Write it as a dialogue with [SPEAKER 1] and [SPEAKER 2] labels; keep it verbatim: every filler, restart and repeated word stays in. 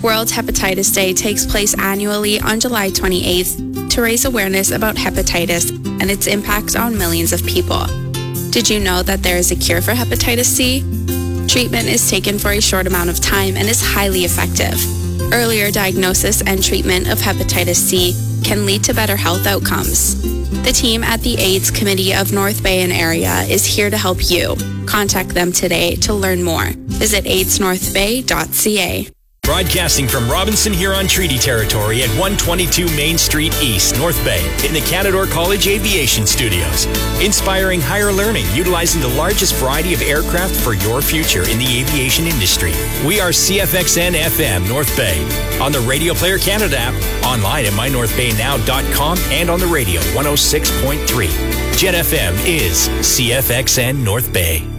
[SPEAKER 1] World Hepatitis Day takes place annually on July twenty-eighth to raise awareness about hepatitis and its impact on millions of people. Did you know that there is a cure for hepatitis C? Treatment is taken for a short amount of time and is highly effective. Earlier diagnosis and treatment of hepatitis C can lead to better health outcomes. The team at the AIDS Committee of North Bay and area is here to help you. Contact them today to learn more. Visit aids north bay dot c a.
[SPEAKER 2] Broadcasting from Robinson Huron Treaty Territory at one twenty-two Main Street East, North Bay, in the Canadore College Aviation Studios. Inspiring higher learning, utilizing the largest variety of aircraft for your future in the aviation industry. We are C F X N F M North Bay, on the Radio Player Canada app, online at my north bay now dot com, and on the radio one oh six point three. Jet F M is C F X N North Bay.